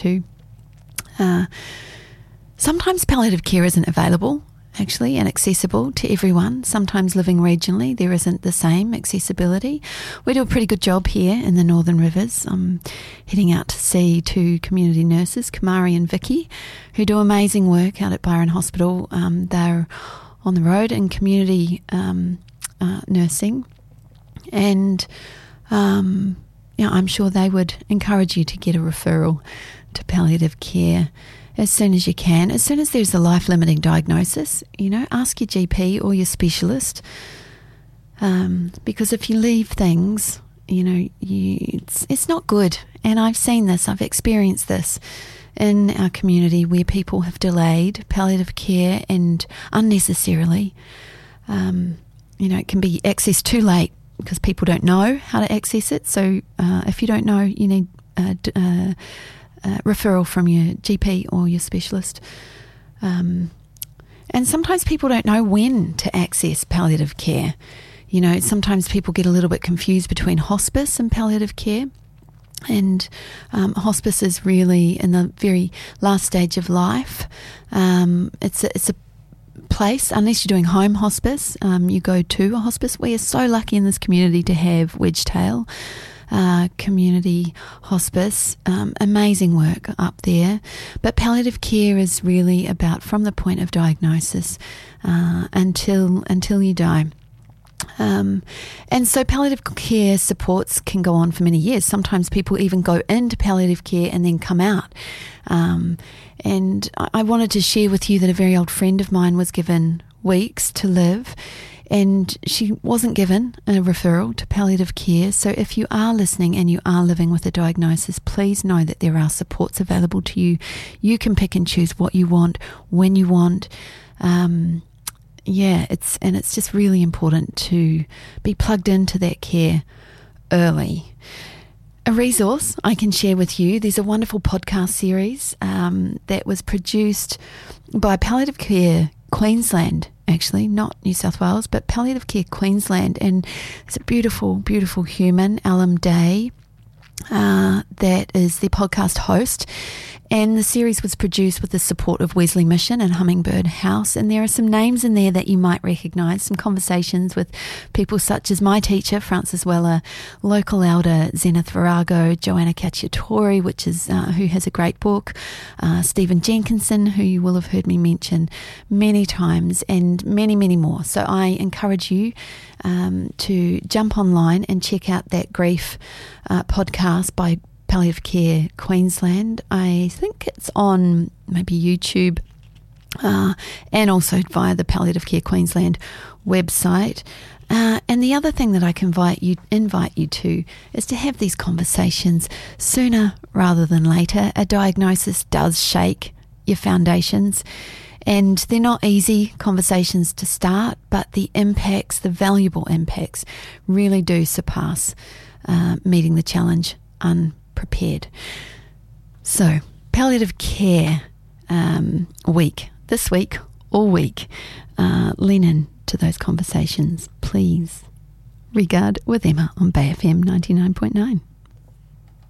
too. Sometimes palliative care isn't available, actually, and accessible to everyone. Sometimes living regionally, there isn't the same accessibility. We do a pretty good job here in the Northern Rivers. I'm heading out to see two community nurses, Kamari and Vicky, who do amazing work out at Byron Hospital. They're on the road in community nursing, and I'm sure they would encourage you to get a referral to palliative care as soon as you can. As soon as there's a life-limiting diagnosis, ask your GP or your specialist, because if you leave things, it's not good. And I've seen this, I've experienced this in our community where people have delayed palliative care and unnecessarily. It can be accessed too late because people don't know how to access it. So if you don't know, you need referral from your GP or your specialist. And sometimes people don't know when to access palliative care. Sometimes people get a little bit confused between hospice and palliative care. And hospice is really in the very last stage of life. It's a place, unless you're doing home hospice, you go to a hospice. We are so lucky in this community to have Wedgetail Community Hospice. Amazing work up there. But palliative care is really about from the point of diagnosis until you die. And so palliative care supports can go on for many years. Sometimes people even go into palliative care and then come out. And I wanted to share with you that a very old friend of mine was given weeks to live, and she wasn't given a referral to palliative care. So if you are listening and you are living with a diagnosis, please know that there are supports available to you. You can pick and choose what you want, when you want. It's just really important to be plugged into that care early. A resource I can share with you, there's a wonderful podcast series that was produced by Palliative Care Queensland, actually, not New South Wales, but Palliative Care Queensland, and it's a beautiful, beautiful human, Alam Day, that is the podcast host. And the series was produced with the support of Wesley Mission and Hummingbird House. And there are some names in there that you might recognise, some conversations with people such as my teacher, Francis Weller, local elder Zenith Virago, Joanna Cacciatore, who has a great book, Stephen Jenkinson, who you will have heard me mention many times, and many, many more. So I encourage you to jump online and check out that grief podcast by Palliative Care Queensland. I think it's on maybe YouTube and also via the Palliative Care Queensland website. And the other thing that I can invite you to is to have these conversations sooner rather than later. A diagnosis does shake your foundations, and they're not easy conversations to start, but the impacts, the valuable impacts, really do surpass meeting the challenge unprepared. So, palliative care week, this week, all week, lean in to those conversations, please. Regard with Emma on Bay FM 99.9.